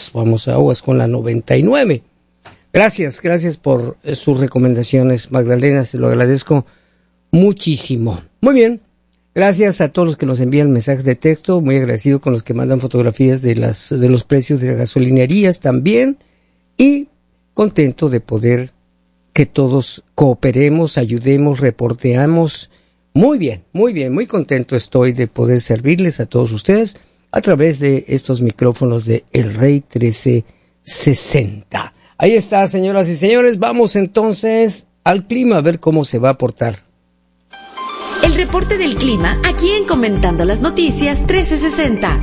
vamos aguas con la 99. Gracias por sus recomendaciones, Magdalena, se lo agradezco muchísimo. Muy bien, gracias a todos los que nos envían mensajes de texto, muy agradecido con los que mandan fotografías de los precios de las gasolinerías también, y contento de poder que todos cooperemos, ayudemos, reporteamos. Muy bien, muy contento estoy de poder servirles a todos ustedes a través de estos micrófonos de El Rey 1360. Ahí está, señoras y señores. Vamos entonces al clima a ver cómo se va a portar. El reporte del clima aquí en Comentando las Noticias 1360.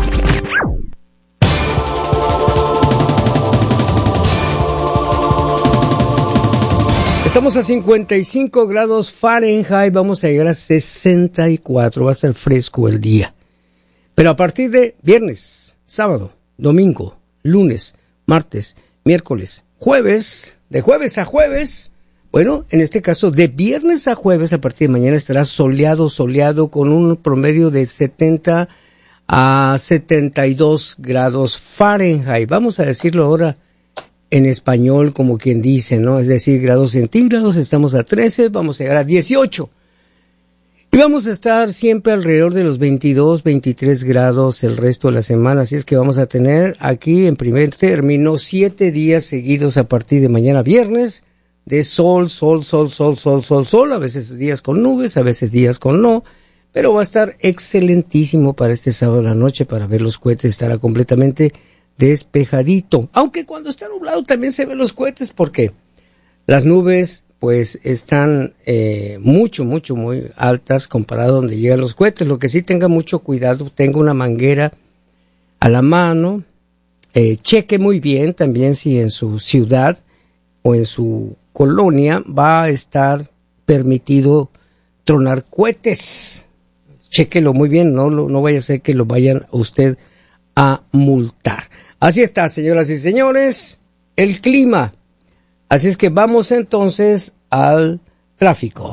Estamos a 55 grados Fahrenheit, vamos a llegar a 64, va a estar fresco el día. Pero a partir de viernes, sábado, domingo, lunes, martes, miércoles, jueves, de jueves a jueves, bueno, en este caso de viernes a jueves, a partir de mañana estará soleado con un promedio de 70 a 72 grados Fahrenheit. Vamos a decirlo ahora en español, como quien dice, ¿no? Es decir, grados centígrados, estamos a 13, vamos a llegar a 18. Y vamos a estar siempre alrededor de los 22, 23 grados el resto de la semana, así es que vamos a tener aquí en primer término 7 días seguidos a partir de mañana viernes, de sol, a veces días con nubes, a veces días con no, pero va a estar excelentísimo para este sábado a la noche, para ver los cohetes, estará completamente despejadito, aunque cuando está nublado también se ven los cohetes, porque las nubes pues están muy altas comparado a donde llegan los cohetes. Lo que sí, tenga mucho cuidado, tenga una manguera a la mano, cheque muy bien también si en su ciudad o en su colonia va a estar permitido tronar cohetes. Chéquelo muy bien, no vaya a ser que lo vayan a usted a multar. Así está, señoras y señores, el clima. Así es que vamos entonces al tráfico.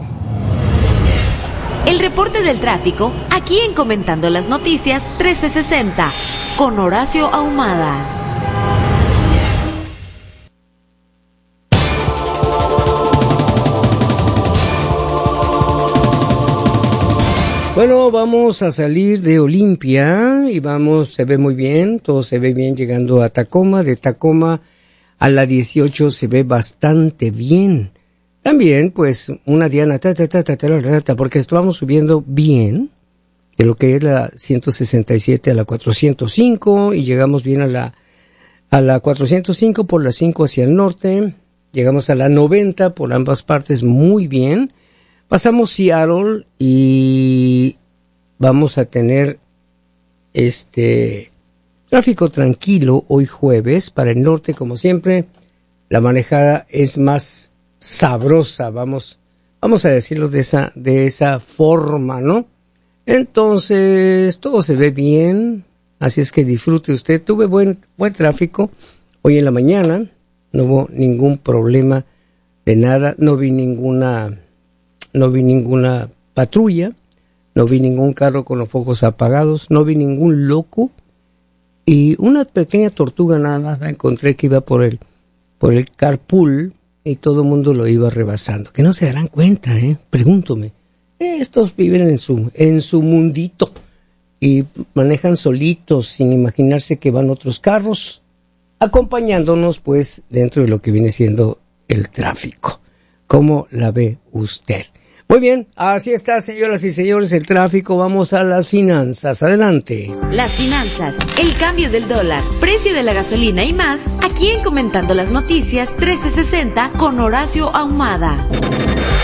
El reporte del tráfico, aquí en Comentando las Noticias 1360, con Horacio Ahumada. Bueno, vamos a salir de Olimpia y se ve muy bien, todo se ve bien llegando a Tacoma, de Tacoma a la 18 se ve bastante bien. También, pues, una diana, porque estamos subiendo bien de lo que es la 167 a la 405 y llegamos bien a la 405 por la 5 hacia el norte, llegamos a la 90 por ambas partes muy bien. Pasamos Seattle y vamos a tener tráfico tranquilo hoy jueves para el norte, como siempre. La manejada es más sabrosa, vamos a decirlo de esa forma, ¿no? Entonces, todo se ve bien, así es que disfrute usted. Tuve buen tráfico hoy en la mañana, no hubo ningún problema de nada, no vi ninguna patrulla, no vi ningún carro con los focos apagados, no vi ningún loco. Y una pequeña tortuga nada más la encontré que iba por el carpool y todo el mundo lo iba rebasando. Que no se darán cuenta, pregúntome. Estos viven en su mundito y manejan solitos sin imaginarse que van otros carros acompañándonos pues dentro de lo que viene siendo el tráfico. ¿Cómo la ve usted? Muy bien, así está, señoras y señores, el tráfico. Vamos a las finanzas. Adelante. Las finanzas, el cambio del dólar, precio de la gasolina y más, aquí en Comentando las Noticias 1360 con Horacio Ahumada.